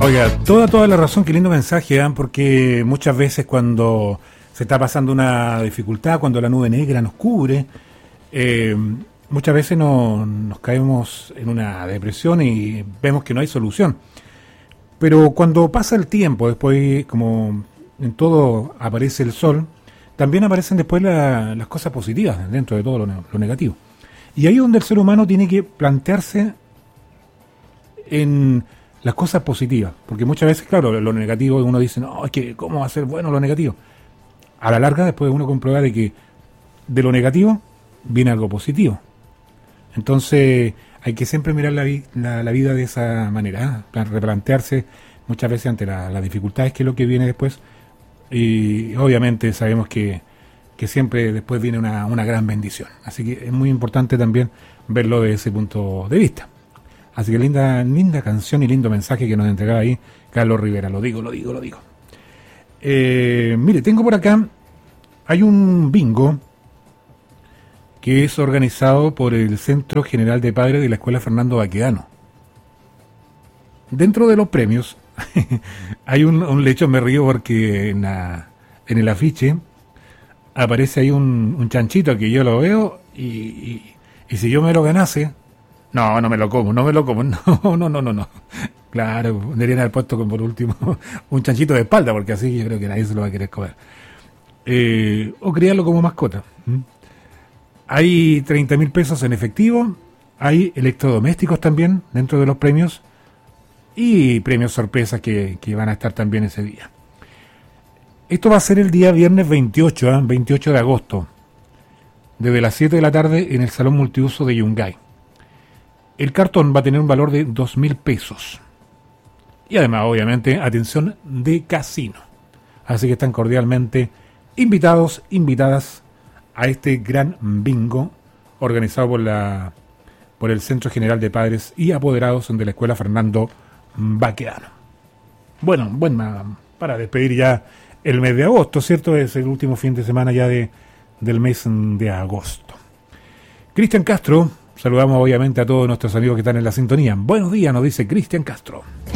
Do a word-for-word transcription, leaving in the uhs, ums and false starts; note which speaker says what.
Speaker 1: Oiga, toda, toda la razón, qué lindo mensaje, ¿eh? Porque muchas veces cuando se está pasando una dificultad, cuando la nube negra nos cubre, eh, muchas veces no, nos caemos en una depresión y vemos que no hay solución. Pero cuando pasa el tiempo, después, como en todo aparece el sol, también aparecen después la, las cosas positivas dentro de todo lo, lo negativo. Y ahí es donde el ser humano tiene que plantearse en las cosas positivas, porque muchas veces, claro, lo, lo negativo, uno dice, no, es que ¿cómo va a ser bueno lo negativo? A la larga, después uno comprueba de que de lo negativo viene algo positivo. Entonces, hay que siempre mirar la, vi, la, la vida de esa manera, ¿eh? Replantearse muchas veces ante las la dificultades que es lo que viene después, y obviamente sabemos que, que siempre después viene una, una gran bendición. Así que es muy importante también verlo desde ese punto de vista. Así que linda, linda canción y lindo mensaje que nos entregaba ahí Carlos Rivera. Lo digo, lo digo, lo digo. Eh, mire, tengo por acá, hay un bingo que es organizado por el Centro General de Padres de la Escuela Fernando Baquedano. Dentro de los premios hay un, un lecho, me río porque en, la, en el afiche aparece ahí un, un chanchito que yo lo veo y, y, y si yo me lo ganase, no, no me lo como, no me lo como, no, no, no, no, no. Claro, deberían haber puesto como por último un chanchito de espalda, porque así yo creo que nadie se lo va a querer comer. Eh, o criarlo como mascota. ¿Mm? Hay treinta mil pesos en efectivo, hay electrodomésticos también dentro de los premios y premios sorpresas que, que van a estar también ese día. Esto va a ser el día viernes veintiocho, ¿eh? veintiocho de agosto, desde las siete de la tarde en el Salón Multiuso de Yungay. El cartón va a tener un valor de dos mil pesos. Y además, obviamente, atención de casino. Así que están cordialmente invitados, invitadas a este gran bingo organizado por la por el Centro General de Padres y Apoderados de la Escuela Fernando Baquedano. Bueno, bueno, para despedir ya el mes de agosto, ¿cierto? Es el último fin de semana ya de, del mes de agosto. Cristian Castro, saludamos obviamente a todos nuestros amigos que están en la sintonía. Buenos días, nos dice Cristian Castro.